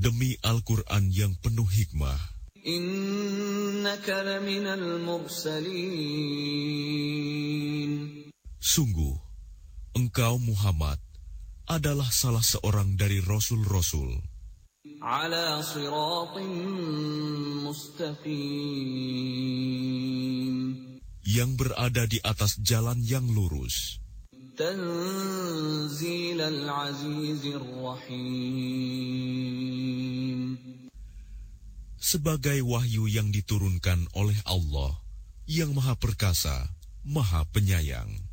Demi Al-Quran yang penuh hikmah, Innaka laminal mursalin. Sungguh, engkau Muhammad adalah salah seorang dari Rasul-Rasul Ala siratin mustaqim. yang berada di atas jalan yang lurus. Tanzilal azizir rahim. Sebagai wahyu yang diturunkan oleh Allah yang Maha Perkasa, Maha Penyayang.